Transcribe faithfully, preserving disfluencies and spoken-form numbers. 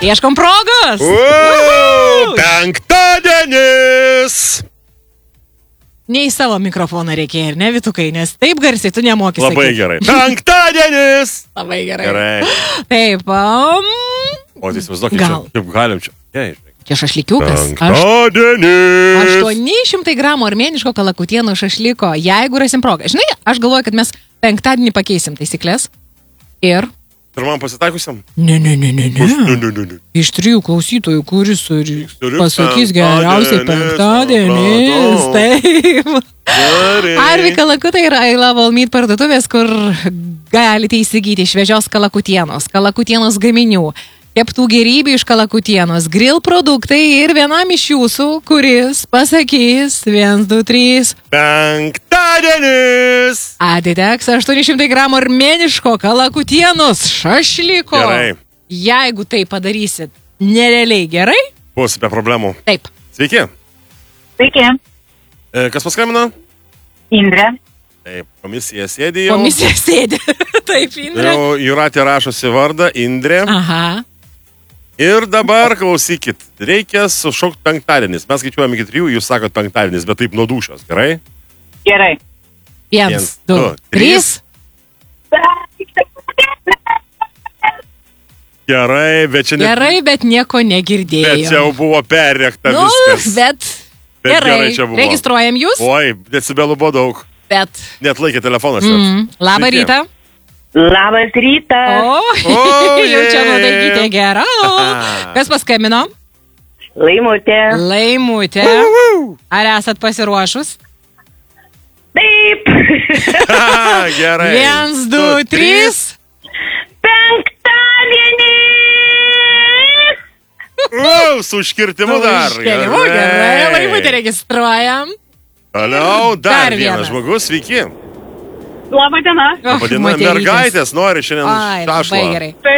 Ieškom progos. Uuu, penktadienis. Ne į savo mikrofoną reikia ir ne, Vytukai, nes taip garsiai tu nemoki sakyti. Labai gerai. Penktadienis. Labai gerai. Gerai. Taip. Um, o tai įsivaizduokit, gal. Kaip galim čia. Jei, čia šašlikiukas. Penktadienis. aštuoni šimtai gramų armėniško kalakutieno šašliko, jeigu rasim progą. Žinai, aš galvoju, kad mes penktadienį pakeisim taisyklės. Ir... Pirmam pasitaikusiam? Ne, ne, ne, ne, Ne, ne. ne, ne, ne. Iš trijų klausytojų, kuris turi Turiu pasakys geriausiai penktadienis. Taip. Gerai. Arvi kalakutai yra I Love All Meat parduotuvės, kur galite įsigyti šviežios kalakutienos, kalakutienos gaminių, keptų gerybių iš kalakutienos, grill produktai ir vienam iš jūsų, kuris pasakys vienas, du, trys. Penktadienis. Atiteks aštuoni šimtai gramų armėniško kalakutienos šašliko. Gerai. Jeigu tai padarysit nerealiai gerai. Bus be problemų. Taip. Sveiki. Sveiki, E, Kas paskambino? Indrė. Taip, komisija sėdi jau. Komisija sėdi. Taip, Indrė. Jau Jūratė rašosi vardą, Indrė. Aha. Ir dabar klausykit, reikia sušaukti penktadienis. Mes skaičiuojame iki trijų, jūs sakot penktadienis, bet taip nuo dūšios, gerai? Gerai. Vienas, du, trys. Gerai, bet čia ne... Gerai, bet nieko negirdėjau. Bet čia jau buvo perrėkta Nu, viskas. bet, Bet gerai, gerai čia buvo. registruojam jūs, Oi, decibelų buvo daug. bet... Net laikė telefonas. Mm, labą Sveiki. rytą. Labas rytas. O, O, jau čia jei. nuotaikytė gera. Kas paskambino? Laimutė. Laimutė. Ar esat pasiruošus? Taip. Gerai. Vienas, du, trys. Penktadienį. O, su užkirtimu dar. Užkėlimu, gerai. Laimutė registruojam. Toliau dar, Dar vienas vienas. žmogus, sveiki. Labą dieną. Oh, Vadina, moterytės. mergaitės nori šiandien Ai, labai šašlo. gerai.